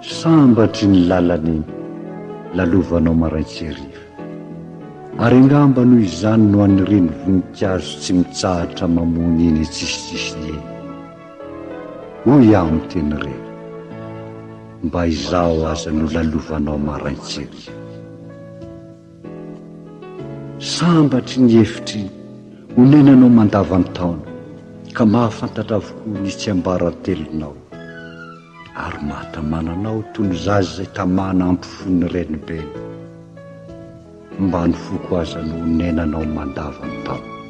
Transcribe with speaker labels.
Speaker 1: sambatry ny lalany lalovanao maraintseriva, ary angamba noho izany no anireny voninkazo tsy mitsahatra mamony eny tsisitsisy eny. Hoy aho amin'ny teny reny, mba izao aza no lalovanao maraintseriva. Sambatry ny hefitry honenanao mandavan-taona, ka mahafantatra avokoa ny tsiambaratelonao, ary mahatamananao toy ny zazy izay tamana ampifony renibeny, mba ny foko aza no honenanao mandavan-taona.